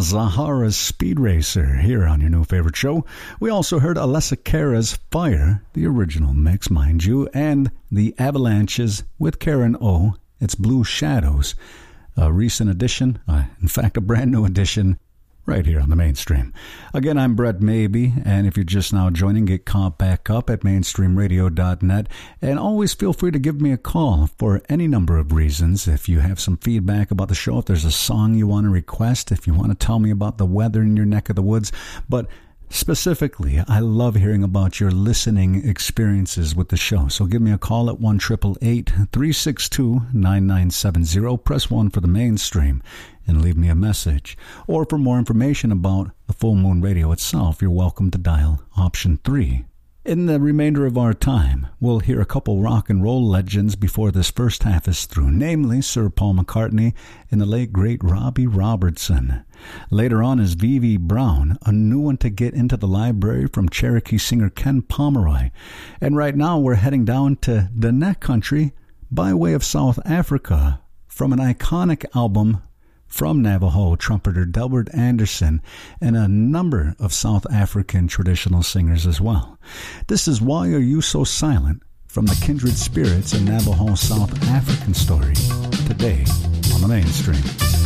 Zahara's Speed Racer here on your new favorite show. We also heard Alessia Cara's Fire, the original mix, mind you, and the Avalanches with Karen O. It's Blue Shadows, a recent addition, in fact, a brand new addition, right here on the Mainstream. Again, I'm Brett Maybe, and if you're just now joining, get caught back up at mainstreamradio.net, and always feel free to give me a call for any number of reasons. If you have some feedback about the show, if there's a song you want to request, if you want to tell me about the weather in your neck of the woods, but specifically, I love hearing about your listening experiences with the show. So give me a call at 1-888-362-9970. Press 1 for the Mainstream and leave me a message. Or for more information about the Full Moon Radio itself, you're welcome to dial option 3. In the remainder of our time, we'll hear a couple rock and roll legends before this first half is through, namely Sir Paul McCartney and the late great Robbie Robertson. Later on is V.V. Brown, a new one to get into the library from Cherokee singer Ken Pomeroy. And right now we're heading down to Danek country by way of South Africa from an iconic album from Navajo trumpeter Delbert Anderson and a number of South African traditional singers as well. This is Why Are You So Silent from the Kindred Spirits and Navajo South African story today on the Mainstream.